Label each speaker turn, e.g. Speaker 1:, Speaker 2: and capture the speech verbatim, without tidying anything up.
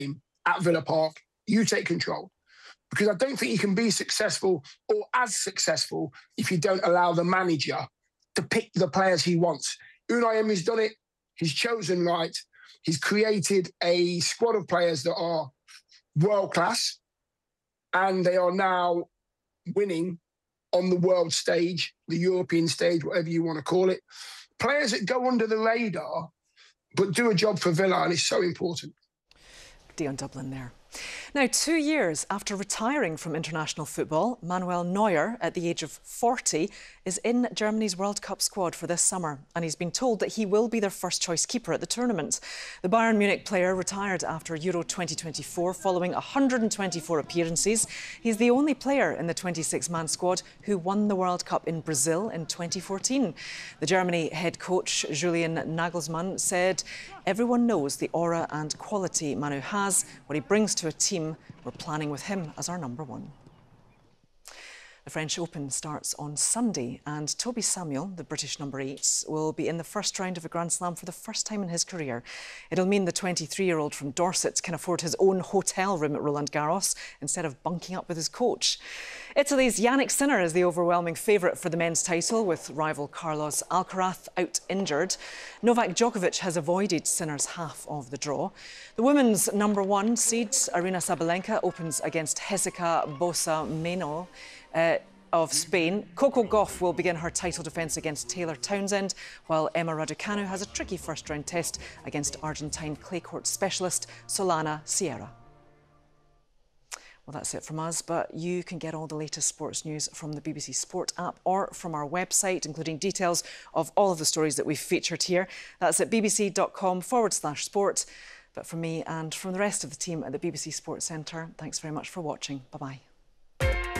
Speaker 1: at Villa Park. You take control. Because I don't think you can be successful or as successful if you don't allow the manager to pick the players he wants. Unai Emery's done it. He's chosen right. He's created a squad of players that are world-class, and they are now winning on the world stage, the European stage, whatever you want to call it. Players that go under the radar, but do a job for Villa, and it's so important.
Speaker 2: Dion Dublin there. Now, two years after retiring from international football, Manuel Neuer, at the age of forty, is in Germany's World Cup squad for this summer, and he's been told that he will be their first-choice keeper at the tournament. The Bayern Munich player retired after Euro twenty twenty-four following one hundred twenty-four appearances. He's the only player in the twenty-six man squad who won the World Cup in Brazil in twenty fourteen. The Germany head coach, Julian Nagelsmann, said, "Everyone knows the aura and quality Manu has, what he brings to a team. We're planning with him as our number one." The French Open starts on Sunday, and Toby Samuel, the British number eight, will be in the first round of a Grand Slam for the first time in his career. It'll mean the twenty-three-year-old from Dorset can afford his own hotel room at Roland Garros instead of bunking up with his coach. Italy's Yannick Sinner is the overwhelming favourite for the men's title, with rival Carlos Alcaraz out injured. Novak Djokovic has avoided Sinner's half of the draw. The women's number one seed, Aryna Sabalenka, opens against Jessica Bosa Meno Uh, of Spain. Coco Gauff will begin her title defence against Taylor Townsend, while Emma Raducanu has a tricky first-round test against Argentine clay court specialist Solana Sierra. Well, that's it from us, but you can get all the latest sports news from the B B C Sport app or from our website, including details of all of the stories that we've featured here. That's at bbc.com forward slash sport. But from me and from the rest of the team at the B B C Sports Centre, thanks very much for watching. Bye-bye.